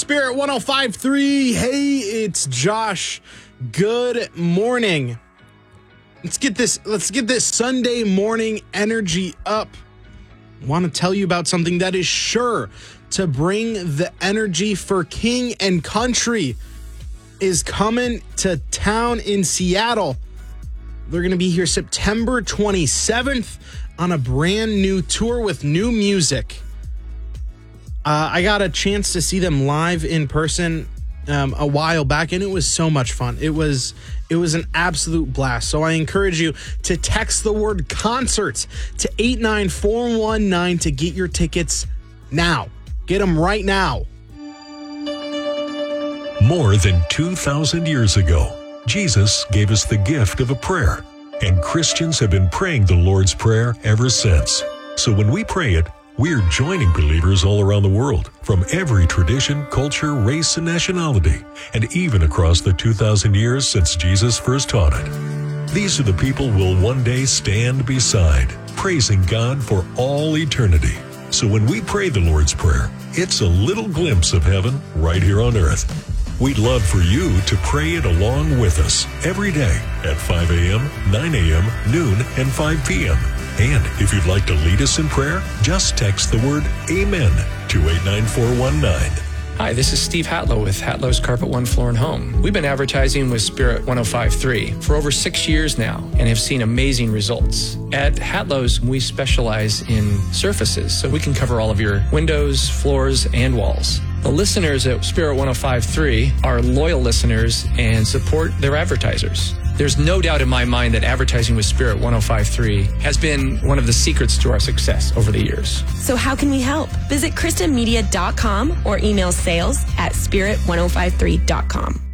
Spirit 105.3. Hey, it's Josh. Good morning. Let's get this Sunday morning energy up. I want to tell you about something that is sure to bring the energy for King and Country is coming to town in Seattle. They're going to be here September 27th on a brand new tour with new music. I got a chance to see them live in person a while back, and it was so much fun. It was an absolute blast. So I encourage you to text the word concert to 89419 to get your tickets now. Get them right now. More than 2,000 years ago, Jesus gave us the gift of a prayer, and Christians have been praying the Lord's Prayer ever since. So when we pray it, we're joining believers all around the world, from every tradition, culture, race, and nationality, and even across the 2,000 years since Jesus first taught it. These are the people we'll one day stand beside, praising God for all eternity. So when we pray the Lord's Prayer, it's a little glimpse of heaven right here on earth. We'd love for you to pray it along with us every day at 5 a.m., 9 a.m., noon, and 5 p.m. And if you'd like to lead us in prayer, just text the word AMEN to 89419. Hi, this is Steve Hatlow with Hatlow's Carpet One Floor and Home. We've been advertising with Spirit 105.3 for over 6 years now and have seen amazing results. At Hatlow's, we specialize in surfaces, so we can cover all of your windows, floors, and walls. The listeners at Spirit 105.3 are loyal listeners and support their advertisers. There's no doubt in my mind that advertising with Spirit 105.3 has been one of the secrets to our success over the years. So how can we help? Visit KristenMedia.com or email sales@spirit1053.com.